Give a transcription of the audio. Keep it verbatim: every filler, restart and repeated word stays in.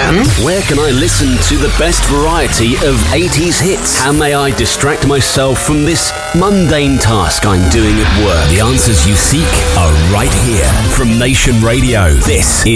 am. Where can I listen to the best variety of eighties hits? How may I distract myself from this mundane task I'm doing at work? The answers you seek are right here from Nation Radio. This is